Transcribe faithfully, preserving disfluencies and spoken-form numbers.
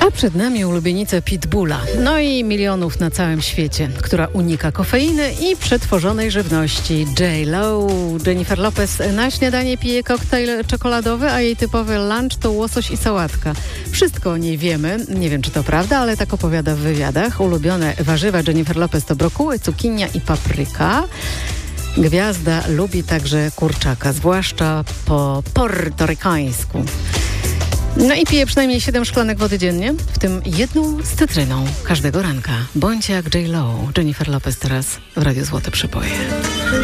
A przed nami ulubienica Pitbulla, no i milionów na całym świecie, która unika kofeiny i przetworzonej żywności. J Lo, Jennifer Lopez na śniadanie pije koktajl czekoladowy, a jej typowy lunch to łosoś i sałatka. Wszystko o niej wiemy, nie wiem czy to prawda, ale tak opowiada w wywiadach. Ulubione warzywa Jennifer Lopez to brokuły, cukinia i papryka. Gwiazda lubi także kurczaka, zwłaszcza po portorykańsku. No i pije przynajmniej siedem szklanek wody dziennie, w tym jedną z cytryną każdego ranka. Bądź jak J Lo, Jennifer Lopez teraz w Radiu Złote Przyboje.